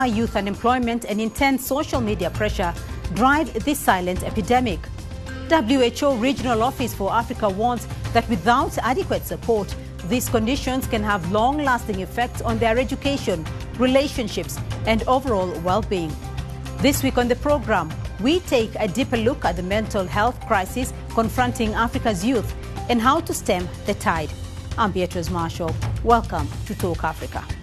Youth unemployment and intense social media pressure drive this silent epidemic. WHO Regional Office for Africa warns that without adequate support, these conditions can have long-lasting effects on their education, relationships, and overall well-being. This week on the program, we take a deeper look at the mental health crisis confronting Africa's youth and how to stem the tide. I'm Beatrice Marshall. Welcome to Talk Africa.